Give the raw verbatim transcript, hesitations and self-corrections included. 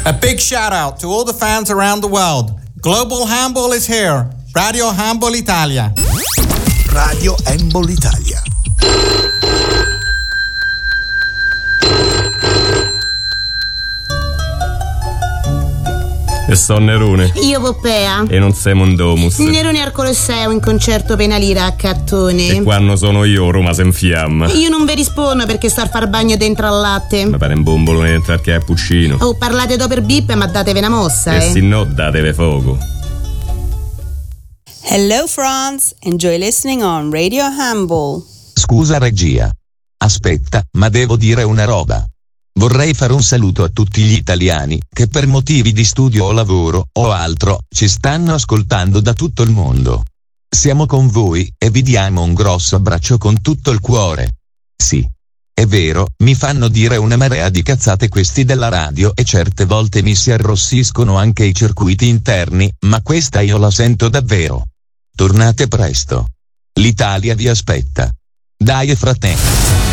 A big shout out to all the fans around the world. Global Handball is here. Radio Handball Italia. Radio Handball Italia. E son Nerone. Io Poppea. E non sei Mondomus. Nerone al Colosseo in concerto penalira a Cattone. E quando sono io Roma se infiamma. Io non vi rispondo perché sto a far bagno dentro al latte. Ma pare un bombolone dentro al cappuccino. Oh, parlate do per bip ma datevi una mossa, e eh. se no datevi fuoco. Hello France, enjoy listening on Radio Handball. Scusa regia. Aspetta, ma devo dire una roba. Vorrei fare un saluto a tutti gli italiani che per motivi di studio o lavoro o altro ci stanno ascoltando da tutto il mondo. Siamo con voi e vi diamo un grosso abbraccio con tutto il cuore. Sì, è vero, mi fanno dire una marea di cazzate questi della radio e certe volte mi si arrossiscono anche i circuiti interni, ma questa io la sento davvero. Tornate presto. L'Italia vi aspetta. Dai fratelli.